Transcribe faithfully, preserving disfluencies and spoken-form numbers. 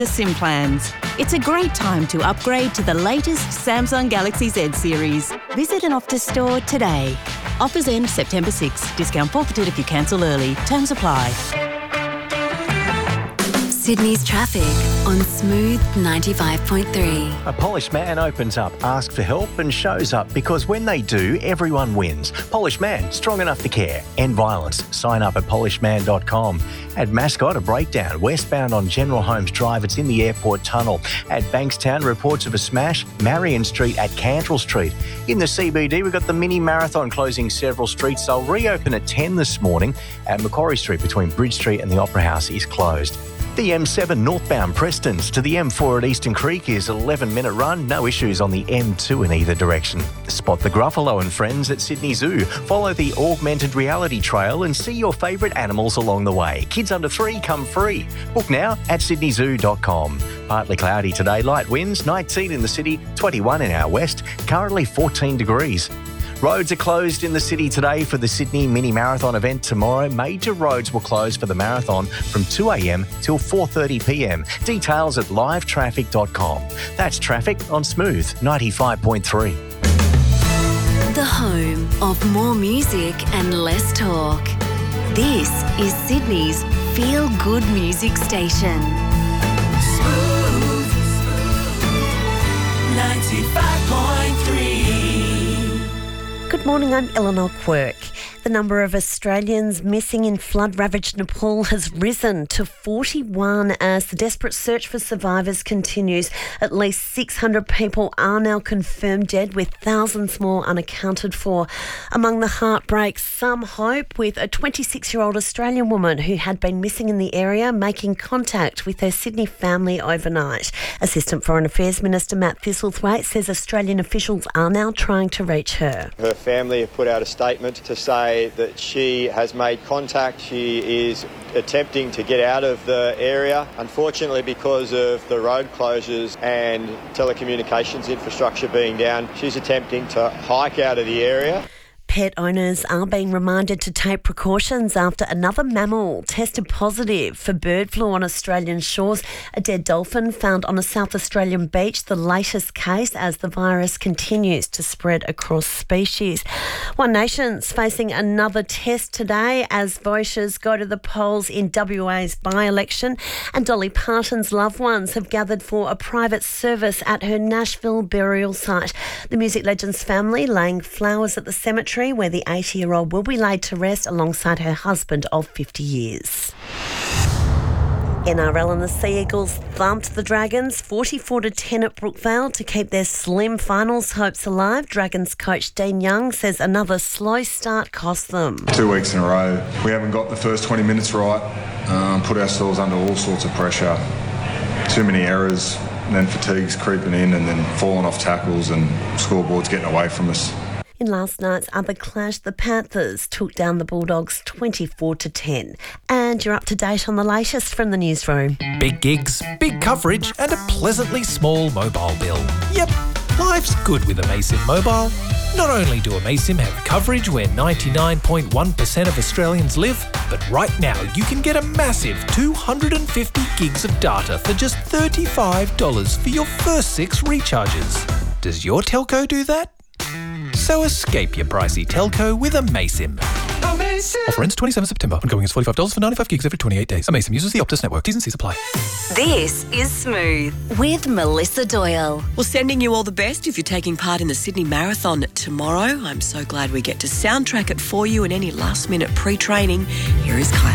SIM plans. It's a great time to upgrade to the latest Samsung Galaxy Z series. Visit an Optus store today. Offers end September sixth. Discount forfeited if you cancel early. Terms apply. Sydney's traffic on Smooth ninety-five point three. A polished man opens up, asks for help and shows up because when they do, everyone wins. Polished Man, strong enough to care. End violence. Sign up at polished man dot com. At Mascot, a breakdown. Westbound on General Holmes Drive, it's in the airport tunnel. At Bankstown, reports of a smash. Marion Street at Cantrell Street. In the C B D, we've got the mini marathon closing several streets. They'll reopen at ten this morning. At Macquarie Street between Bridge Street and the Opera House is closed. The M seven northbound Prestons to the M four at Eastern Creek is an eleven minute run. No issues on the M two in either direction. Spot the Gruffalo and friends at Sydney Zoo. Follow the augmented reality trail and see your favourite animals along the way. Kids under three come free. Book now at sydney zoo dot com. Partly cloudy today. Light winds, nineteen in the city, twenty-one in our west. Currently fourteen degrees. Roads are closed in the city today for the Sydney Mini Marathon event tomorrow. Major roads will close for the marathon from two a.m. till four thirty p.m. Details at live traffic dot com. That's traffic on Smooth ninety-five point three. The home of more music and less talk. This is Sydney's feel-good music station. Smooth ninety-five point three. Good morning, I'm Eleanor Quirk. The number of Australians missing in flood-ravaged Nepal has risen to forty-one as the desperate search for survivors continues. At least six hundred people are now confirmed dead, with thousands more unaccounted for. Among the heartbreaks, some hope, with a twenty-six-year-old Australian woman who had been missing in the area making contact with her Sydney family overnight. Assistant Foreign Affairs Minister Matt Thistlethwaite says Australian officials are now trying to reach her. Her family have put out a statement to say that she has made contact. She is attempting to get out of the area. Unfortunately, because of the road closures and telecommunications infrastructure being down, she's attempting to hike out of the area. Pet owners are being reminded to take precautions after another mammal tested positive for bird flu on Australian shores. A dead dolphin found on a South Australian beach, the latest case as the virus continues to spread across species. One Nation's facing another test today as voters go to the polls in W A's by-election, and Dolly Parton's loved ones have gathered for a private service at her Nashville burial site. The music legend's family laying flowers at the cemetery where the eighty-year-old will be laid to rest alongside her husband of fifty years. N R L and the Sea Eagles thumped the Dragons forty-four to ten at Brookvale to keep their slim finals hopes alive. Dragons coach Dean Young says another slow start cost them. Two weeks in a row, we haven't got the first twenty minutes right, um, put ourselves under all sorts of pressure. Too many errors, and then fatigue's creeping in, and then falling off tackles and scoreboards getting away from us. In last night's other clash, the Panthers took down the Bulldogs twenty-four to ten. And you're up to date on the latest from the newsroom. Big gigs, big coverage and a pleasantly small mobile bill. Yep, life's good with Amaysim Mobile. Not only do Amaysim have coverage where ninety-nine point one percent of Australians live, but right now you can get a massive two hundred fifty gigs of data for just thirty-five dollars for your first six recharges. Does your telco do that? So escape your pricey telco with Amaysim. Amaysim. Offer ends twenty-seventh of September. Ongoing is forty-five dollars for ninety-five gigs every twenty-eight days. Amaysim uses the Optus network. T's and C's apply. This is Smooth with Melissa Doyle. Well, sending you all the best if you're taking part in the Sydney Marathon tomorrow. I'm so glad we get to soundtrack it for you, and any last-minute pre-training, here is Kyle.